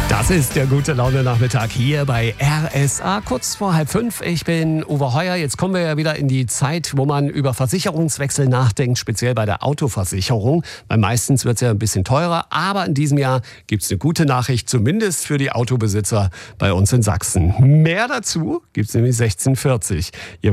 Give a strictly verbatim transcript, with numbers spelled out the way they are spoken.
Das ist der gute Laune-Nachmittag hier bei R S A, kurz vor halb fünf. Ich bin Uwe Heuer. Jetzt kommen wir ja wieder in die Zeit, wo man über Versicherungswechsel nachdenkt, speziell bei der Autoversicherung. Weil meistens wird es ja ein bisschen teurer, aber in diesem Jahr gibt es eine gute Nachricht, zumindest für die Autobesitzer bei uns in Sachsen. Mehr dazu gibt es nämlich sechzehn Uhr vierzig.